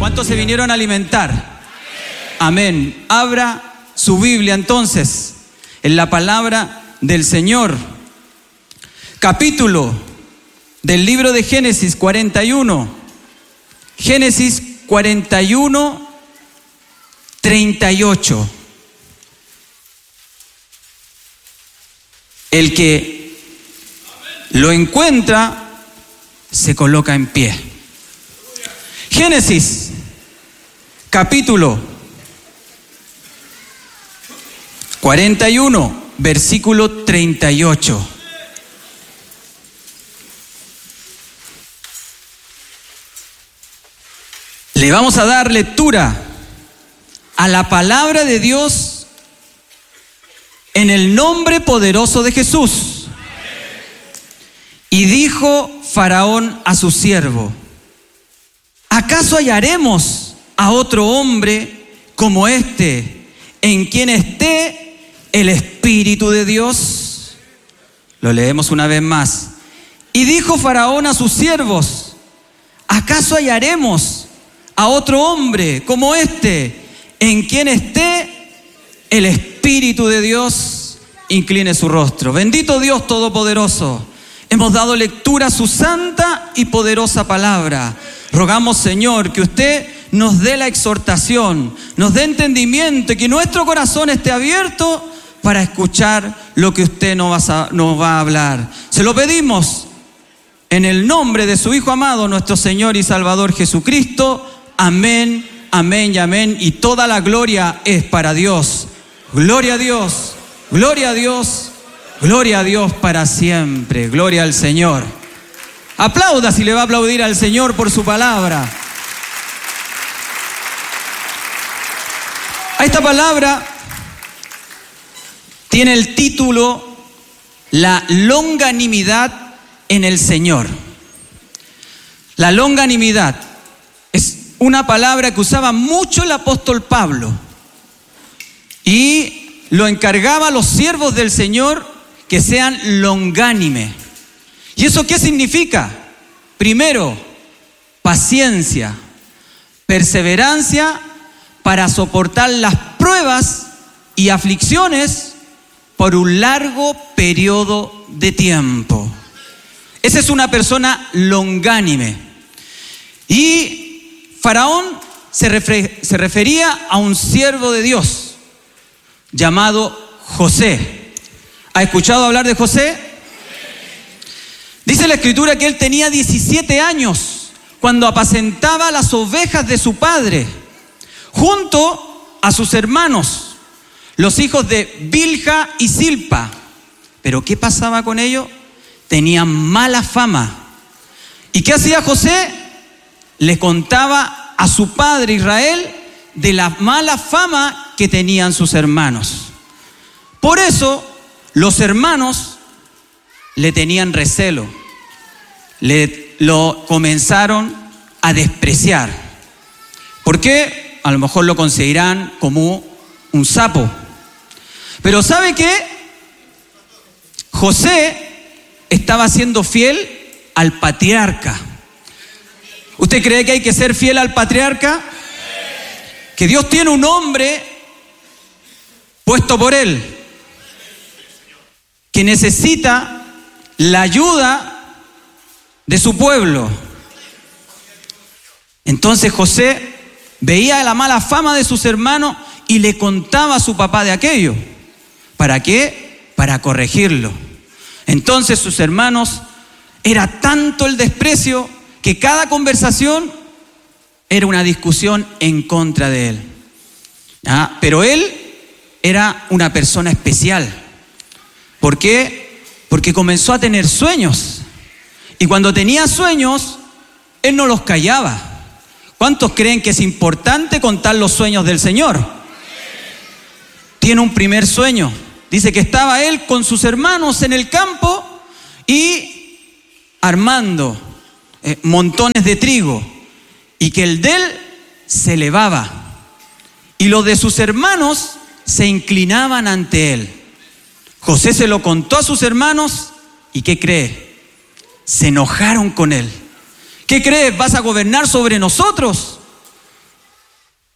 ¿Cuántos se vinieron a alimentar? Amén. Abra su Biblia entonces en la palabra del Señor. Capítulo del libro de Génesis 41. Génesis 41, 38. El que lo encuentra se coloca en pie. Génesis, capítulo 41, versículo 38. Le vamos a dar lectura a la palabra de Dios en el nombre poderoso de Jesús. Y dijo Faraón a su siervo: ¿acaso hallaremos a otro hombre como este, en quien esté el Espíritu de Dios? Lo leemos una vez más. Y dijo Faraón a sus siervos: ¿acaso hallaremos a otro hombre como este, en quien esté el Espíritu de Dios? Incline su rostro. Bendito Dios Todopoderoso, hemos dado lectura a su santa y poderosa palabra. Rogamos, Señor, que usted nos dé la exhortación, nos dé entendimiento y que nuestro corazón esté abierto para escuchar lo que usted nos va a hablar. Se lo pedimos en el nombre de su Hijo amado, nuestro Señor y Salvador Jesucristo. Amén, amén y amén. Y toda la gloria es para Dios. Gloria a Dios, gloria a Dios, gloria a Dios para siempre. Gloria al Señor. Aplauda si le va a aplaudir al Señor por su palabra. Esta palabra tiene el título La longanimidad en el Señor. La longanimidad es una palabra que usaba mucho el apóstol Pablo y lo encargaba a los siervos del Señor que sean longánimes. ¿Y eso qué significa? Primero, paciencia, perseverancia para soportar las pruebas y aflicciones por un largo periodo de tiempo. Esa es una persona longánime. Y Faraón se refería a un siervo de Dios llamado José. ¿Ha escuchado hablar de José? Dice la Escritura que él tenía 17 años cuando apacentaba las ovejas de su padre, junto a sus hermanos, los hijos de Bilha y Silpa. ¿Pero qué pasaba con ellos? Tenían mala fama. ¿Y qué hacía José? Le contaba a su padre Israel de la mala fama que tenían sus hermanos. Por eso los hermanos le tenían recelo, lo comenzaron a despreciar. ¿Por qué? A lo mejor lo consideran como un sapo. Pero ¿sabe qué? José estaba siendo fiel al patriarca. ¿Usted cree que hay que ser fiel al patriarca? Que Dios tiene un hombre puesto por él, que necesita la ayuda de su pueblo. Entonces José veía la mala fama de sus hermanos y le contaba a su papá de aquello. ¿Para qué? Para corregirlo. Entonces sus hermanos, era tanto el desprecio que cada conversación era una discusión en contra de él. Pero él era una persona especial. ¿Por qué? Porque comenzó a tener sueños. Y cuando tenía sueños, él no los callaba. ¿Cuántos creen que es importante contar los sueños del Señor? Tiene un primer sueño. Dice que estaba él con sus hermanos en el campo y armando montones de trigo, y que el de él se elevaba y los de sus hermanos se inclinaban ante él. José se lo contó a sus hermanos y ¿qué cree? Se enojaron con él. ¿Qué crees? ¿Vas a gobernar sobre nosotros?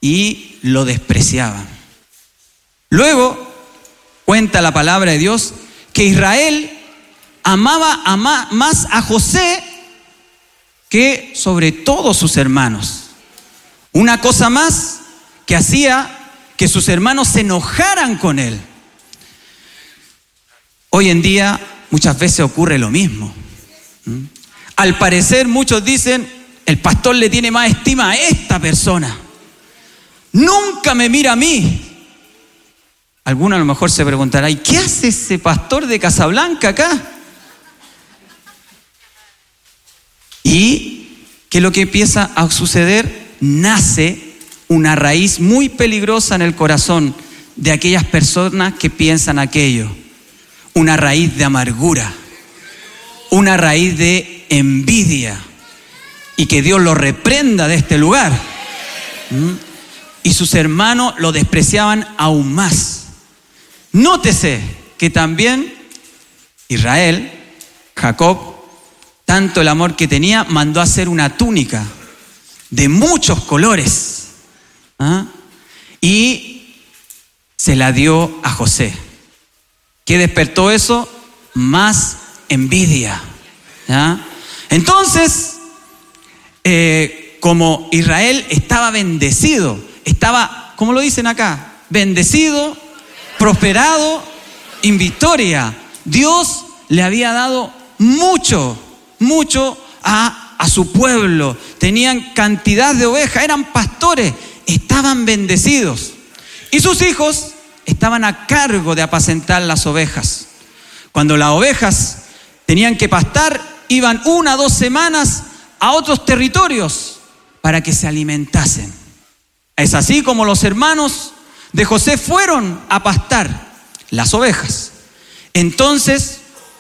y lo despreciaban. Luego cuenta la palabra de Dios que Israel amaba más a José que sobre todos sus hermanos. Una cosa más que hacía que sus hermanos se enojaran con él. Hoy en día muchas veces ocurre lo mismo. Al parecer muchos dicen, el pastor le tiene más estima a esta persona. Nunca me mira a mí. Alguno a lo mejor se preguntará, ¿y qué hace ese pastor de Casablanca acá? ¿Y qué es lo que empieza a suceder? Nace una raíz muy peligrosa en el corazón de aquellas personas que piensan aquello. Una raíz de amargura, una raíz de envidia, y que Dios lo reprenda de este lugar. Y sus hermanos lo despreciaban aún más. Nótese que también Israel, Jacob, tanto el amor que tenía, mandó a hacer una túnica de muchos colores, y se la dio a José. ¿Qué despertó eso? Más envidia. Entonces, como Israel estaba bendecido, estaba, ¿cómo lo dicen acá? Bendecido, prosperado, en victoria. Dios le había dado mucho a su pueblo. Tenían cantidad de ovejas, eran pastores, estaban bendecidos. Y sus hijos estaban a cargo de apacentar las ovejas. Cuando las ovejas tenían que pastar, iban 1 o 2 semanas a otros territorios para que se alimentasen. Es así como los hermanos de José fueron a pastar las ovejas. Entonces,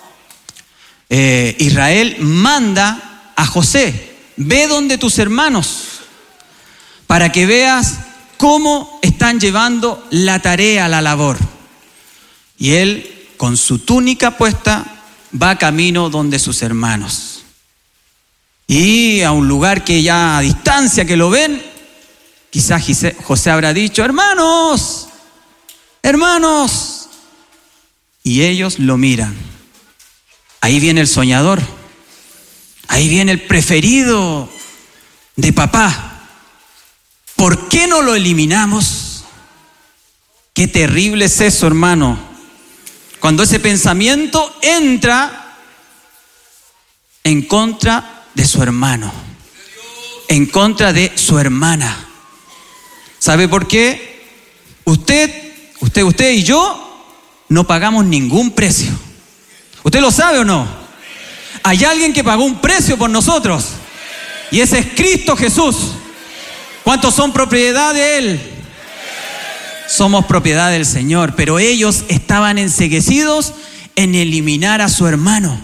Israel manda a José, ve donde tus hermanos, para que veas cómo están llevando la tarea, la labor. Y él, con su túnica puesta, va camino donde sus hermanos. Y a un lugar que ya a distancia que lo ven, quizás José habrá dicho, hermanos, hermanos. Y ellos lo miran. Ahí viene el soñador. Ahí viene el preferido de papá. ¿Por qué no lo eliminamos? Qué terrible es eso, hermano. Cuando ese pensamiento entra en contra de su hermano, en contra de su hermana. ¿Sabe por qué? Usted y yo no pagamos ningún precio. ¿Usted lo sabe o no? Hay alguien que pagó un precio por nosotros, y ese es Cristo Jesús. ¿Cuántos son propiedad de Él? Somos propiedad del Señor, pero ellos estaban enceguecidos en eliminar a su hermano.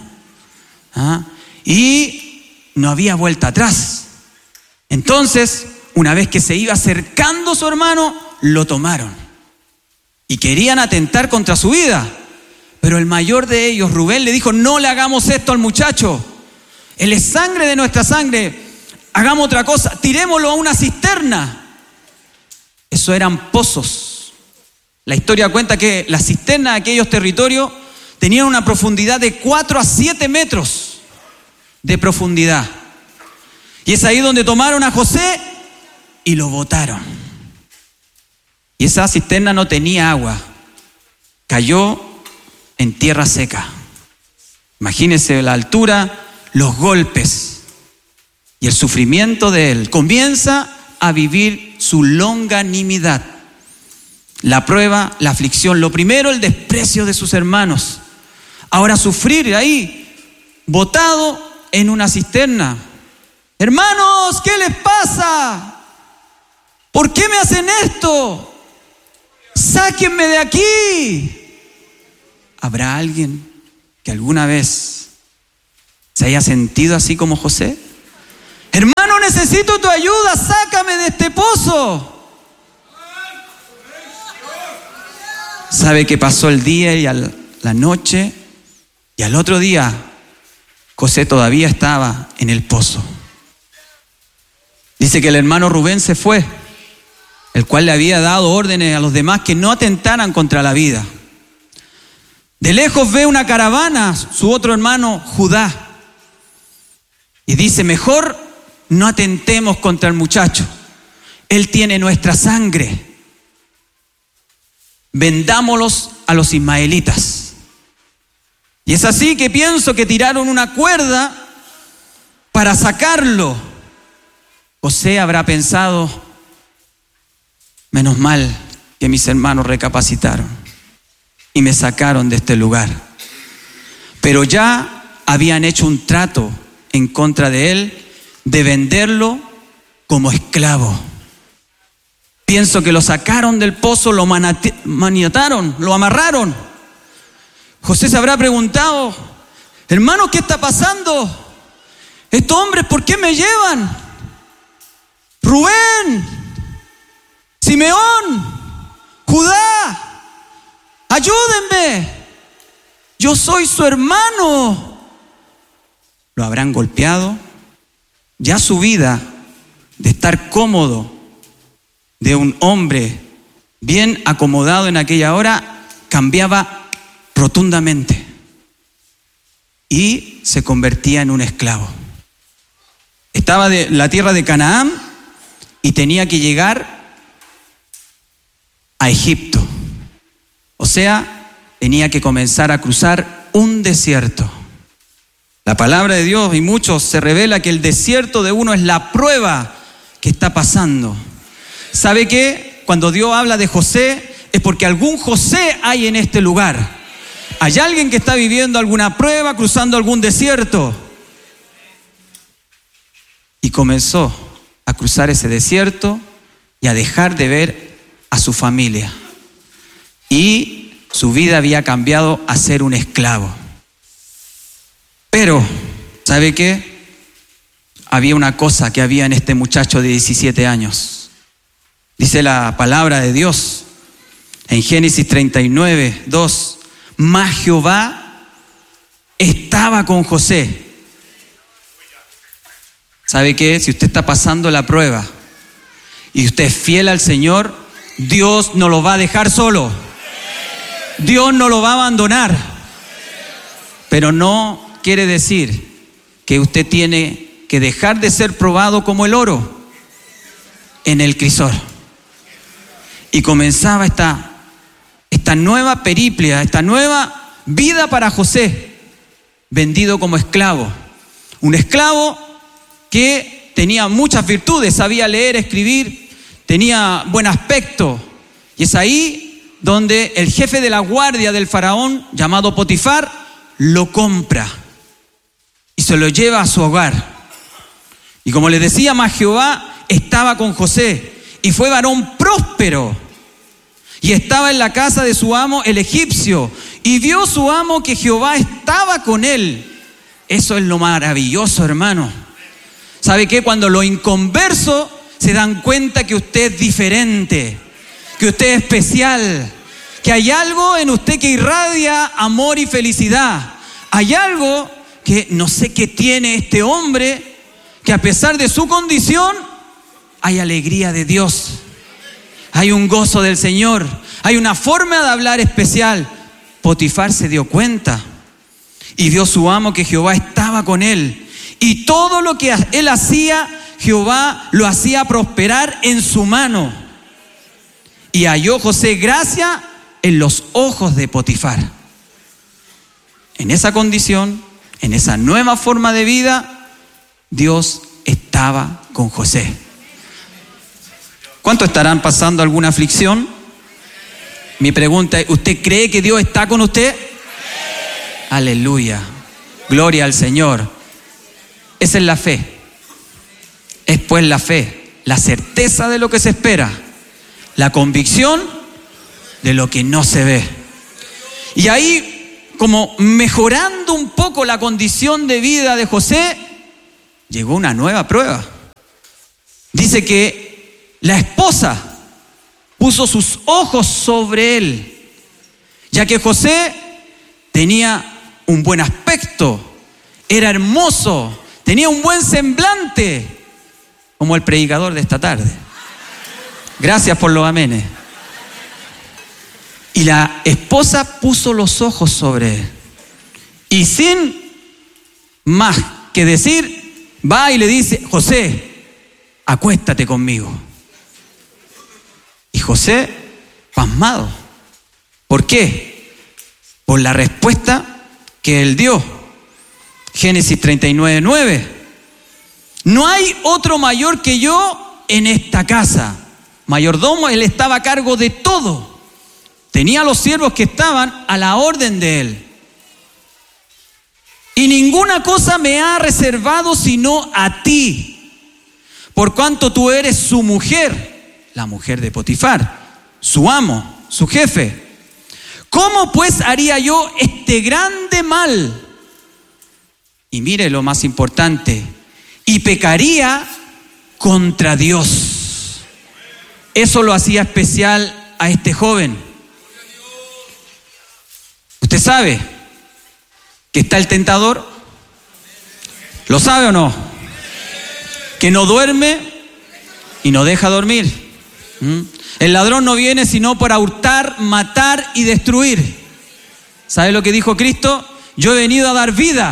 Y no había vuelta atrás. Entonces, una vez que se iba acercando su hermano, lo tomaron y querían atentar contra su vida. Pero el mayor de ellos, Rubén, le dijo, no le hagamos esto al muchacho. Él es sangre de nuestra sangre. Hagamos otra cosa, tirémoslo a una cisterna. Eso eran pozos. La historia cuenta que las cisternas de aquellos territorios tenían una profundidad de 4 a 7 metros de profundidad. Y es ahí donde tomaron a José y lo botaron. Y esa cisterna no tenía agua. Cayó en tierra seca. Imagínense la altura, los golpes y el sufrimiento de él. Comienza a vivir su longanimidad. La prueba, la aflicción. Lo primero, el desprecio de sus hermanos. Ahora sufrir ahí, botado en una cisterna. Hermanos, ¿qué les pasa? ¿Por qué me hacen esto? Sáquenme de aquí. ¿Habrá alguien que alguna vez se haya sentido así como José? Hermano, necesito tu ayuda, sácame de este pozo. ¿Sabe que pasó el día y la noche? Y al otro día, José todavía estaba en el pozo. Dice que el hermano Rubén se fue el cual le había dado órdenes a los demás que no atentaran contra la vida. De lejos ve una caravana, su otro hermano Judá, y dice: mejor no atentemos contra el muchacho, él tiene nuestra sangre, vendámoslos a los ismaelitas. Y es así que pienso que tiraron una cuerda para sacarlo. José habrá pensado: menos mal que mis hermanos recapacitaron y me sacaron de este lugar. Pero ya habían hecho un trato en contra de él de venderlo como esclavo. Pienso que lo sacaron del pozo, lo maniataron, lo amarraron. José se habrá preguntado: hermano, ¿qué está pasando? Estos hombres, ¿por qué me llevan? Rubén, Simeón, Judá, ayúdenme, yo soy su hermano. Lo habrán golpeado. Ya su vida de estar cómodo, de un hombre bien acomodado en aquella hora, cambiaba rotundamente y se convertía en un esclavo. Estaba de la tierra de Canaán y tenía que llegar a Egipto. O sea, tenía que comenzar a cruzar un desierto. La palabra de Dios y muchos se revela que el desierto de uno es la prueba que está pasando. ¿Sabe qué? Cuando Dios habla de José es porque algún José hay en este lugar. Hay alguien que está viviendo alguna prueba, cruzando algún desierto. Y comenzó a cruzar ese desierto y a dejar de ver a su familia. Y su vida había cambiado a ser un esclavo. Pero, ¿sabe qué? Había una cosa que había en este muchacho de 17 años. Dice la palabra de Dios en Génesis 39, 2. Mas Jehová estaba con José. ¿Sabe qué? Si usted está pasando la prueba y usted es fiel al Señor, Dios no lo va a dejar solo. Dios no lo va a abandonar. Pero no quiere decir que usted tiene que dejar de ser probado como el oro en el crisol. Y comenzaba esta nueva periplia, esta nueva vida para José, vendido como esclavo. Un esclavo que tenía muchas virtudes, sabía leer, escribir, tenía buen aspecto. Y es ahí donde el jefe de la guardia del faraón, llamado Potifar, lo compra y se lo lleva a su hogar. Y como les decía, mas Jehová estaba con José y fue varón próspero. Y estaba en la casa de su amo el egipcio, y vio su amo que Jehová estaba con él. Eso es lo maravilloso, hermano. ¿Sabe qué? Cuando los inconversos se dan cuenta que usted es diferente, que usted es especial, que hay algo en usted que irradia amor y felicidad. Hay algo que no sé qué tiene este hombre, que a pesar de su condición, hay alegría de Dios. Hay un gozo del Señor, hay una forma de hablar especial. Potifar se dio cuenta y vio su amo que Jehová estaba con él. Y todo lo que él hacía, Jehová lo hacía prosperar en su mano. Y halló José gracia en los ojos de Potifar. En esa condición, en esa nueva forma de vida, Dios estaba con José. ¿Cuántos estarán pasando alguna aflicción? Mi pregunta es, ¿usted cree que Dios está con usted? Aleluya. Gloria al Señor. Esa es la fe. Es pues la fe, la certeza de lo que se espera, la convicción de lo que no se ve. Y ahí, como mejorando un poco la condición de vida de José, llegó una nueva prueba. Dice que la esposa puso sus ojos sobre él, ya que José tenía un buen aspecto, era hermoso, tenía un buen semblante, como el predicador de esta tarde. Gracias por los amenes. Y la esposa puso los ojos sobre él. Y sin más que decir, va y le dice: José, acuéstate conmigo. Y José, pasmado. ¿Por qué? Por la respuesta que él dio. Génesis 39:9. No hay otro mayor que yo en esta casa. Mayordomo, él estaba a cargo de todo. Tenía los siervos que estaban a la orden de él. Y ninguna cosa me ha reservado sino a ti, por cuanto tú eres su mujer, la mujer de Potifar, su amo, su jefe. ¿Cómo pues haría yo este grande mal? Y mire lo más importante, y pecaría contra Dios. Eso lo hacía especial a este joven. ¿Usted sabe que está el tentador? ¿Lo sabe o no? Que no duerme y no deja dormir. El ladrón no viene sino para hurtar, matar y destruir. ¿Sabe lo que dijo Cristo? Yo he venido a dar vida.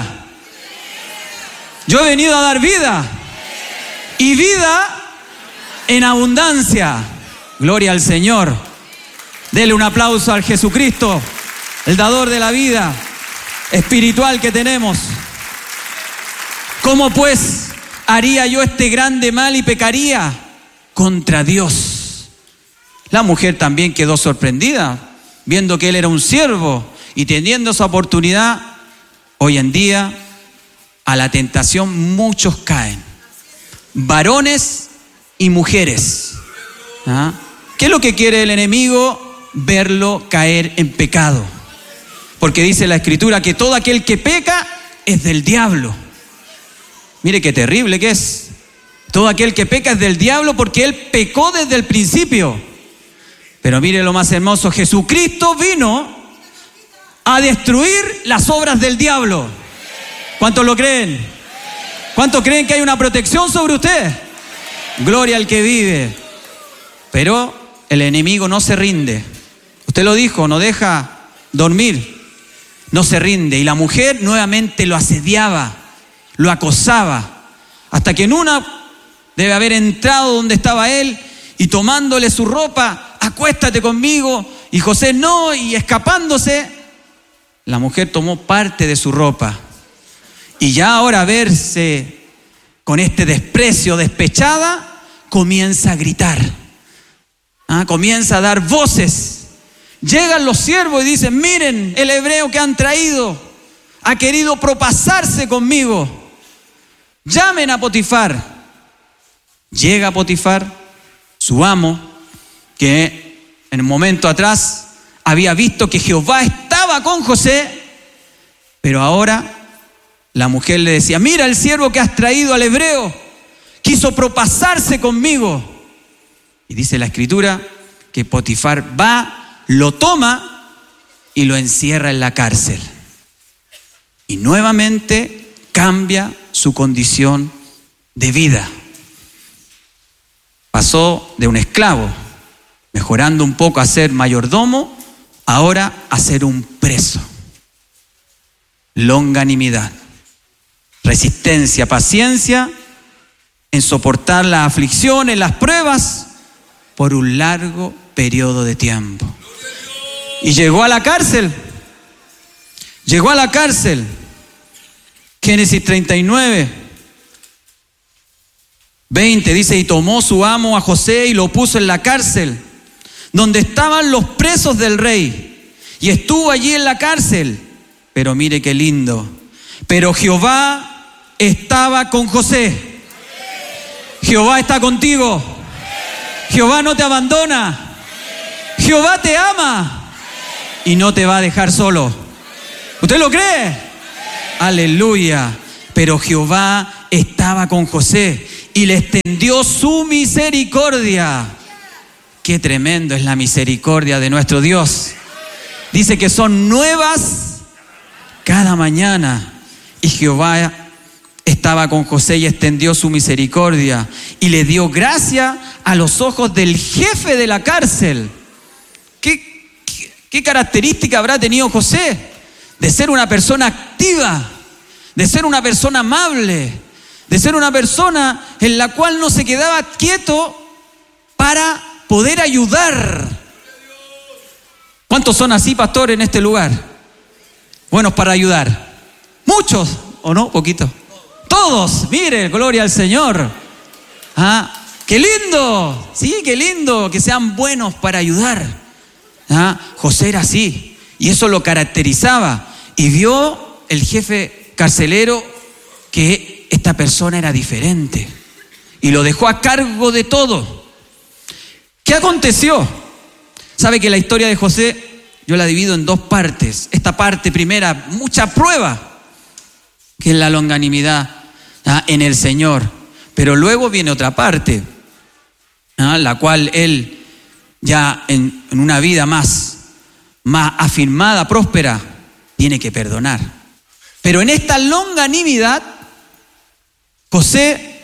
Yo he venido a dar vida. Y vida en abundancia. Gloria al Señor. Dele un aplauso al Jesucristo, el dador de la vida espiritual que tenemos. ¿Cómo pues haría yo este grande mal y pecaría contra Dios? La mujer también quedó sorprendida, viendo que él era un siervo y teniendo esa oportunidad. Hoy en día, a la tentación muchos caen, varones y mujeres. ¿Ah? ¿Qué es lo que quiere el enemigo? Verlo caer en pecado. Porque dice la Escritura que todo aquel que peca es del diablo. Mire qué terrible que es. Todo aquel que peca es del diablo porque él pecó desde el principio. Pero mire lo más hermoso, Jesucristo vino a destruir las obras del diablo. ¿Cuántos lo creen? ¿Cuántos creen que hay una protección sobre usted? Gloria al que vive. Pero el enemigo no se rinde. Usted lo dijo, no deja dormir. No se rinde. Y la mujer nuevamente lo asediaba, lo acosaba, hasta que en una debe haber entrado donde estaba él y tomándole su ropa: acuéstate conmigo. Y José no, y escapándose, la mujer tomó parte de su ropa. Y ya ahora verse con este desprecio, despechada, comienza a gritar. Comienza a dar voces. Llegan los siervos y dicen: miren, el hebreo que han traído ha querido propasarse conmigo. Llamen a Potifar. Llega Potifar, su amo, que en un momento atrás había visto que Jehová estaba con José, pero ahora la mujer le decía: mira, el siervo que has traído al hebreo quiso propasarse conmigo. Y dice la Escritura que Potifar va, lo toma y lo encierra en la cárcel. Y nuevamente cambia su condición de vida. Pasó de un esclavo, mejorando un poco a ser mayordomo, ahora a ser un preso. Longanimidad, resistencia, paciencia en soportar la aflicción, en las pruebas, por un largo periodo de tiempo. Y llegó a la cárcel. Llegó a la cárcel. Génesis 39, 20 dice: y tomó su amo a José y lo puso en la cárcel, donde estaban los presos del rey. Y estuvo allí en la cárcel. Pero mire qué lindo. Pero Jehová estaba con José. Jehová está contigo. Jehová no te abandona. Jehová te ama y no te va a dejar solo. ¿Usted lo cree? Aleluya. Pero Jehová estaba con José y le extendió su misericordia. Qué tremendo es la misericordia de nuestro Dios. Dice que son nuevas cada mañana. Y Jehová estaba con José y extendió su misericordia y le dio gracia a los ojos del jefe de la cárcel. ¿Qué característica habrá tenido José? De ser una persona activa, de ser una persona amable, de ser una persona en la cual no se quedaba quieto para poder ayudar. ¿Cuántos son así, pastor, en este lugar? Buenos para ayudar. ¿Muchos o no? ¿Poquito? Todos. Mire, gloria al Señor. ¡Qué lindo! Sí, qué lindo que sean buenos para ayudar. José era así y eso lo caracterizaba. Y vio el jefe carcelero que esta persona era diferente y lo dejó a cargo de todo. ¿Qué aconteció? Sabe que la historia de José yo la divido en dos partes. Esta parte primera, mucha prueba, que es la longanimidad en el Señor. Pero luego viene otra parte, la cual él ya en una vida más afirmada, próspera, tiene que perdonar. Pero en esta longanimidad, José,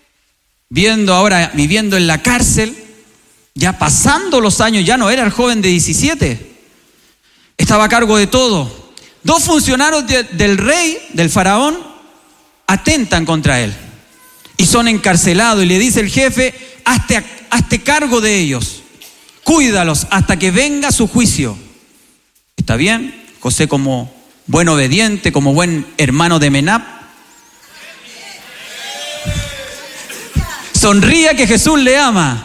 viviendo en la cárcel, ya pasando los años, ya no era el joven de 17, estaba a cargo de todo. Dos funcionarios del rey, del faraón, atentan contra él y son encarcelados, y le dice el jefe: hazte cargo de ellos, cuídalos hasta que venga su juicio. ¿Está bien? José, como buen obediente, como buen hermano de Menab, sonría que Jesús le ama.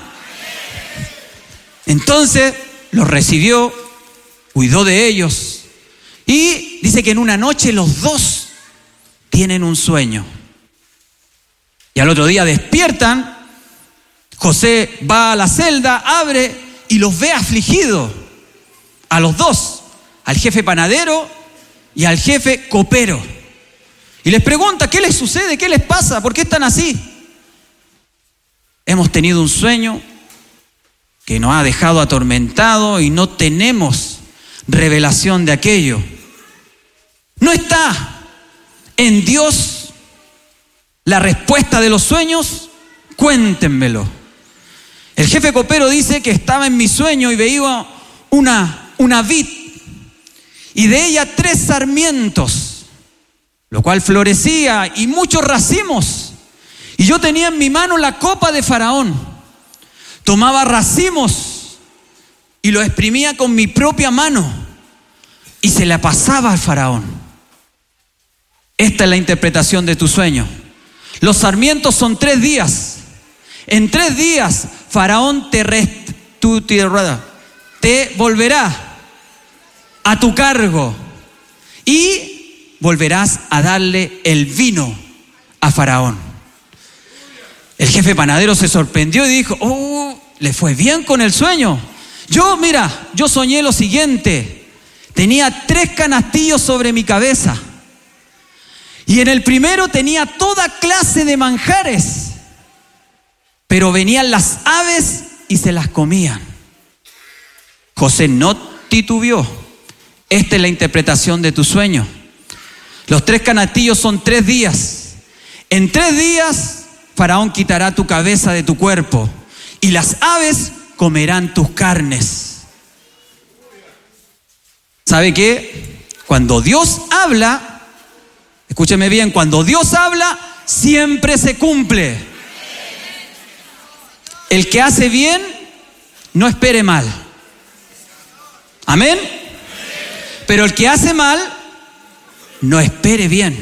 Entonces los recibió, cuidó de ellos, y dice que en una noche los dos tienen un sueño. Y al otro día despiertan, José va a la celda, abre y los ve afligidos, a los dos, al jefe panadero y al jefe copero. Y les pregunta: ¿qué les sucede? ¿Qué les pasa? ¿Por qué están así? Hemos tenido un sueño que nos ha dejado atormentado y no tenemos revelación de aquello. ¿No está en Dios la respuesta de los sueños? Cuéntenmelo. El jefe copero dice que estaba en mi sueño y veía una vid y de ella 3 sarmientos, lo cual florecía, y muchos racimos. Y yo tenía en mi mano la copa de Faraón. Tomaba racimos y lo exprimía con mi propia mano y se la pasaba al Faraón. Esta es la interpretación de tu sueño. Los sarmientos son 3 días. En 3 días Faraón te volverá a tu cargo y volverás a darle el vino a Faraón. El jefe panadero se sorprendió y dijo: le fue bien con el sueño. Yo soñé lo siguiente: tenía 3 canastillos sobre mi cabeza y en el primero tenía toda clase de manjares, pero venían las aves y se las comían. José no titubeó. Esta es la interpretación de tu sueño. Los 3 canastillos son 3 días. En 3 días Faraón quitará tu cabeza de tu cuerpo y las aves comerán tus carnes. ¿Sabe qué? Cuando Dios habla, escúcheme bien, cuando Dios habla, siempre se cumple. El que hace bien, no espere mal. ¿Amén? Pero el que hace mal, no espere bien.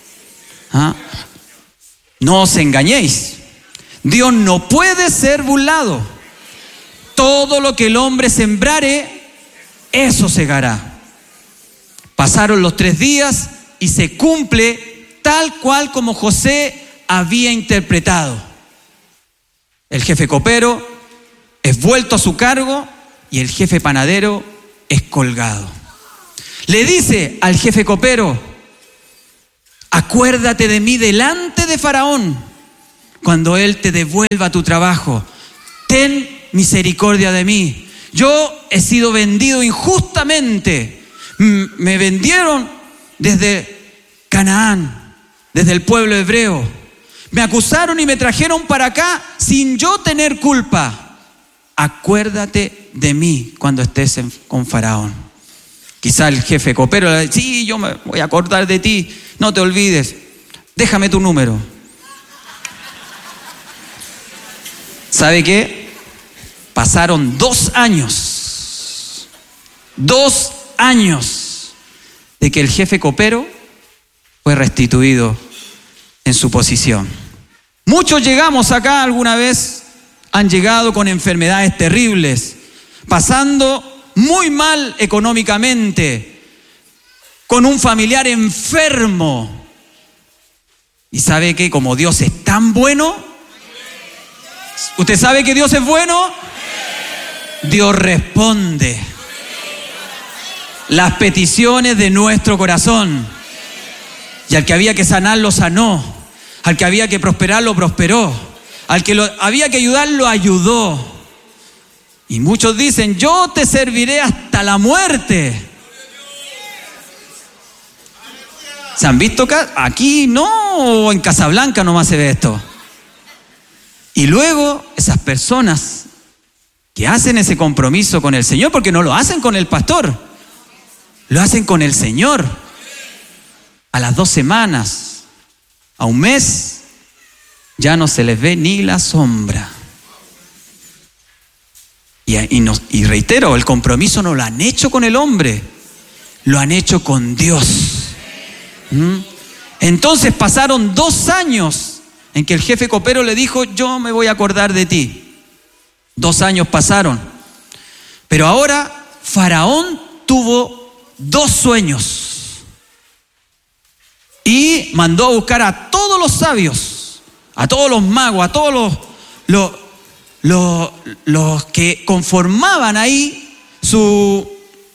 No os engañéis. Dios no puede ser burlado. Todo lo que el hombre sembrare, eso segará. Pasaron los 3 días y se cumple tal cual como José había interpretado. El jefe copero es vuelto a su cargo y el jefe panadero es colgado. Le dice al jefe copero: acuérdate de mí delante de Faraón cuando él te devuelva tu trabajo. Ten misericordia de mí. Yo he sido vendido injustamente. Me vendieron desde Canaán, desde el pueblo hebreo. Me acusaron y me trajeron para acá sin yo tener culpa. Acuérdate de mí cuando estés con Faraón. Quizá el jefe copero le dice, sí, yo me voy a acordar de ti. No te olvides. Déjame tu número. ¿Sabe qué? Pasaron 2 años. 2 años de que el jefe copero fue restituido en su posición. Muchos llegamos acá alguna vez, han llegado con enfermedades terribles, pasando muy mal económicamente, con un familiar enfermo. ¿Y sabe que como Dios es tan bueno? ¿Usted sabe que Dios es bueno? Dios responde las peticiones de nuestro corazón. Y al que había que sanar, lo sanó. Al que había que prosperar, lo prosperó. Al que había que ayudar, lo ayudó. Y muchos dicen, yo te serviré hasta la muerte. ¿Se han visto acá? Aquí no, en Casablanca nomás se ve esto. Y luego esas personas que hacen ese compromiso con el Señor, porque no lo hacen con el pastor, lo hacen con el Señor. A las 2 semanas, a un mes, ya no se les ve ni la sombra. Y reitero, el compromiso no lo han hecho con el hombre, lo han hecho con Dios. Entonces pasaron 2 años en que el jefe copero le dijo, yo me voy a acordar de ti. 2 años pasaron. Pero ahora Faraón tuvo 2 sueños. Y mandó a buscar a todos los sabios, a todos los magos, a todos los que conformaban ahí su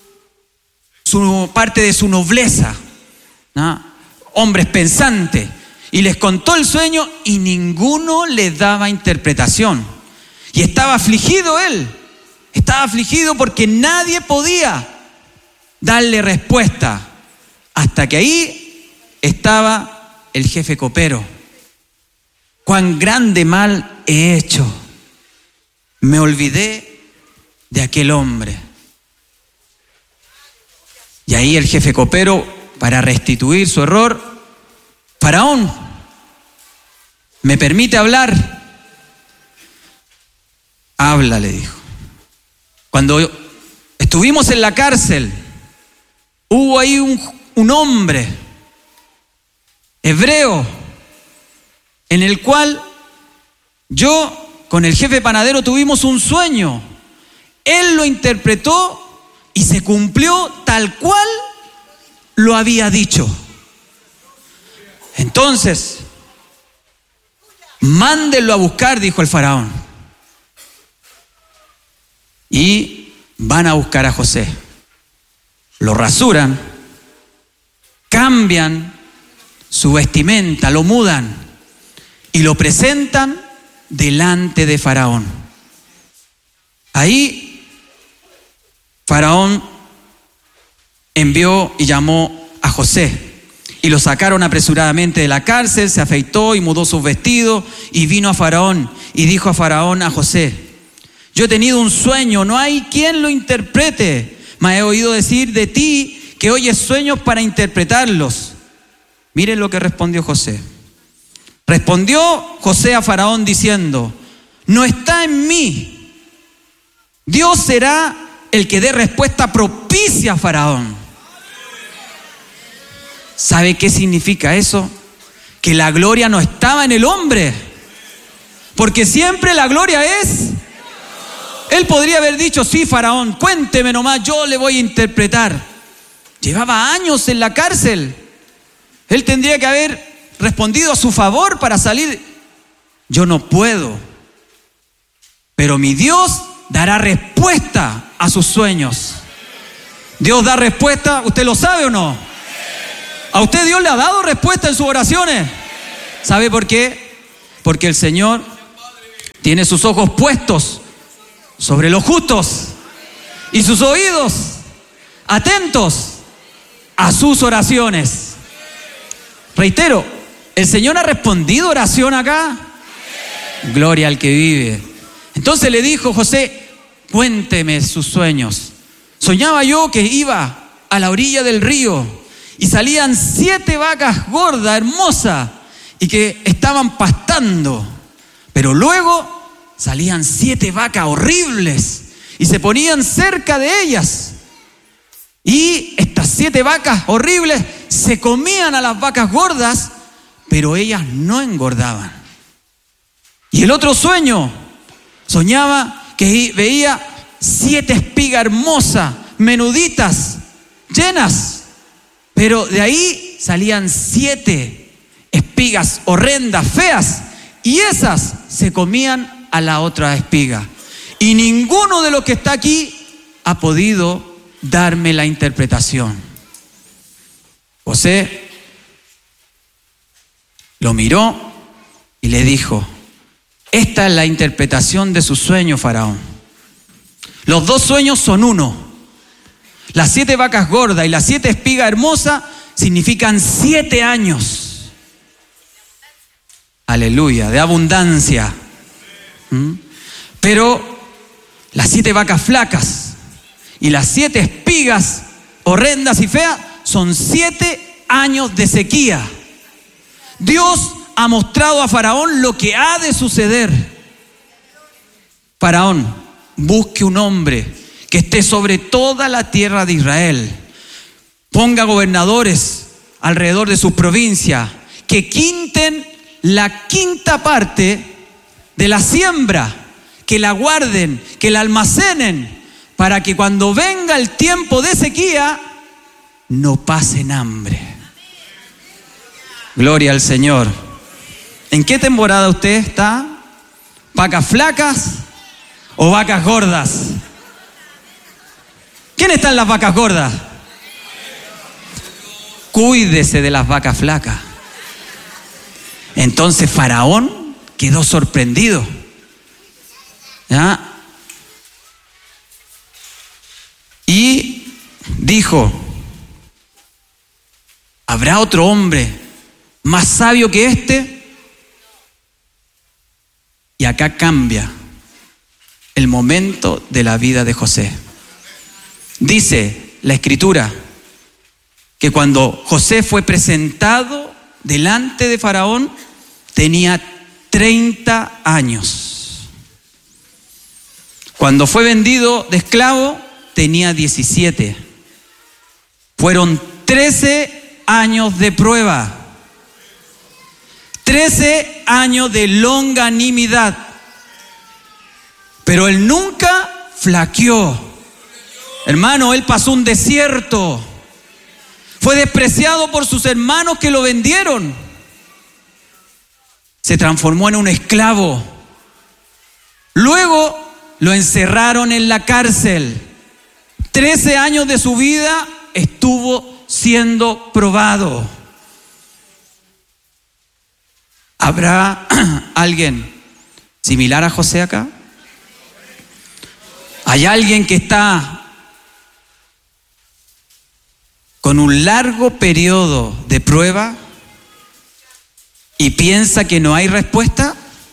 parte de su nobleza, ¿no? Hombres pensantes. Y les contó el sueño y ninguno le daba interpretación. Y estaba afligido él. Estaba afligido porque nadie podía darle respuesta. Hasta que ahí estaba el jefe copero. Cuán grande mal he hecho. Me olvidé de aquel hombre. Y ahí el jefe copero, para restituir su error, Faraón, ¿me permite hablar? Habla, le dijo. Cuando estuvimos en la cárcel, hubo ahí un hombre hebreo, en el cual yo con el jefe panadero tuvimos un sueño. Él lo interpretó y se cumplió tal cual lo había dicho. Entonces, mándenlo a buscar, dijo el faraón. Y van a buscar a José. Lo rasuran, cambian su vestimenta, lo mudan y lo presentan delante de Faraón. Ahí Faraón envió y llamó a José. Y lo sacaron apresuradamente de la cárcel, se afeitó y mudó sus vestidos y vino a Faraón y dijo a Faraón a José, yo he tenido un sueño, no hay quien lo interprete, mas he oído decir de ti que oyes sueños para interpretarlos. Miren lo que respondió José. Respondió José a Faraón diciendo, no está en mí. Dios será el que dé respuesta propicia a Faraón. ¿Sabe qué significa eso? Que la gloria no estaba en el hombre, porque siempre la gloria es. Él podría haber dicho, sí, Faraón, cuénteme nomás, yo le voy a interpretar. Llevaba años en la cárcel. Él tendría que haber respondido a su favor para salir. Yo no puedo, pero mi Dios dará respuesta a sus sueños. Dios da respuesta, ¿usted lo sabe o no? ¿A usted Dios le ha dado respuesta en sus oraciones? ¿Sabe por qué? Porque el Señor tiene sus ojos puestos sobre los justos y sus oídos atentos a sus oraciones. Reitero, ¿El Señor ha respondido oración acá? Gloria al que vive. Entonces le dijo José, cuénteme sus sueños. Soñaba yo que iba a la orilla del río y salían 7 vacas gordas, hermosas, y que estaban pastando. Pero luego salían 7 vacas horribles y se ponían cerca de ellas. Y estas 7 vacas horribles se comían a las vacas gordas, pero ellas no engordaban. Y el otro sueño, soñaba que veía 7 espigas hermosas, menuditas, llenas, pero de ahí salían 7 espigas horrendas, feas, y esas se comían a la otra espiga. Y ninguno de los que está aquí ha podido darme la interpretación. José lo miró y le dijo, esta es la interpretación de su sueño, Faraón. Los 2 sueños son uno. Las 7 vacas gordas y las 7 espigas hermosas significan 7 años. Aleluya, de abundancia. Pero las 7 vacas flacas y las 7 espigas horrendas y feas son 7 años de sequía. Dios ha mostrado a Faraón lo que ha de suceder. Faraón, busque un hombre que esté sobre toda la tierra de Israel. Ponga gobernadores alrededor de sus provincias, que quinten la 5ª parte de la siembra, que la guarden, que la almacenen, para que cuando venga el tiempo de sequía, no pasen hambre. Gloria al Señor. ¿En qué temporada usted está? ¿Vacas flacas o vacas gordas? ¿Quién está en las vacas gordas? Cuídese de las vacas flacas. Entonces Faraón quedó sorprendido. ¿Ya? Y dijo, ¿habrá otro hombre más sabio que este? Y acá cambia el momento de la vida de José. Dice la Escritura que cuando José fue presentado delante de Faraón, tenía 30 años. Cuando fue vendido de esclavo, tenía 17. Fueron 13 años de prueba. 13 años de longanimidad. Pero él nunca flaqueó. Hermano, él pasó un desierto. Fue despreciado por sus hermanos que lo vendieron. Se transformó en un esclavo. Luego lo encerraron en la cárcel. 13 años de su vida estuvo siendo probado. ¿Habrá alguien similar a José acá? ¿Hay alguien que está con un largo periodo de prueba y piensa que no hay respuesta?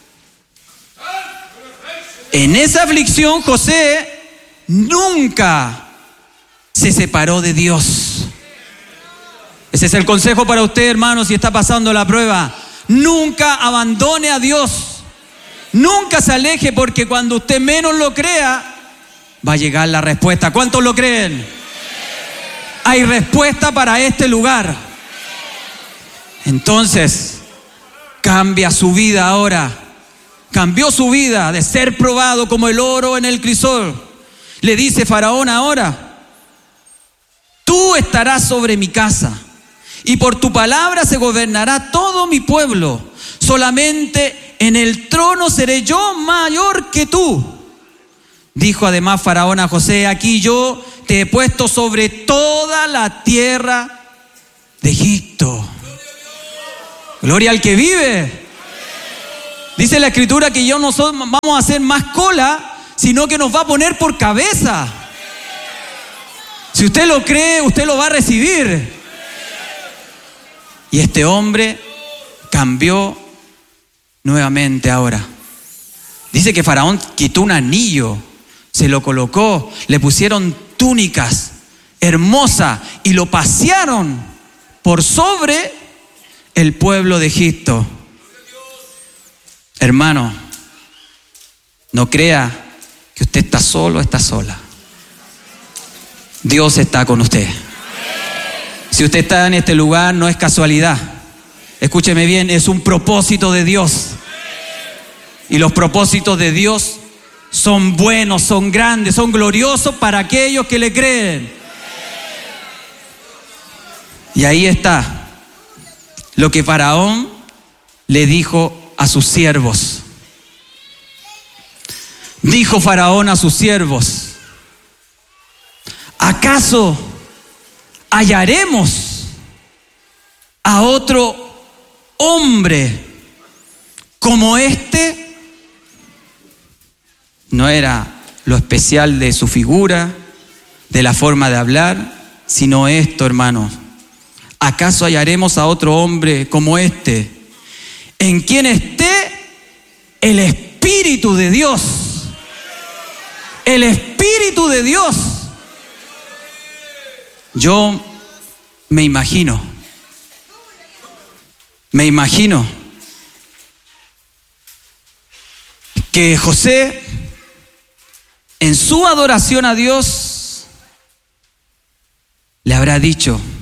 En esa aflicción José nunca se separó de Dios. Ese es el consejo para usted, hermano, si está pasando la prueba. Nunca abandone a Dios. Nunca se aleje, porque cuando usted menos lo crea, va a llegar la respuesta. ¿Cuántos lo creen? Hay respuesta para este lugar. Entonces, cambia su vida ahora. Cambió su vida de ser probado como el oro en el crisol. Le dice Faraón ahora, tú estarás sobre mi casa y por tu palabra se gobernará todo mi pueblo. Solamente en el trono seré yo mayor que tú. Dijo además Faraón a José, aquí yo te he puesto sobre toda la tierra de Egipto. Gloria al que vive. Dice la Escritura que yo no vamos a hacer más cola, sino que nos va a poner por cabeza. Si usted lo cree, usted lo va a recibir. Y este hombre cambió nuevamente ahora. Dice que Faraón quitó un anillo, se lo colocó, le pusieron túnicas hermosas y lo pasearon por sobre el pueblo de Egipto. Hermano, no crea que usted está solo, está sola. Dios está con usted. Si usted está en este lugar, no es casualidad. Escúcheme bien, es un propósito de Dios. Y los propósitos de Dios son buenos, son grandes, son gloriosos para aquellos que le creen. Y ahí está lo que Faraón le dijo a sus siervos. Dijo Faraón a sus siervos: ¿acaso hallaremos a otro hombre como este? No era lo especial de su figura, de la forma de hablar, sino esto, hermanos. ¿Acaso hallaremos a otro hombre como este, en quien esté el Espíritu de Dios? El Espíritu de Dios. Yo me imagino que José, en su adoración a Dios, le habrá dicho: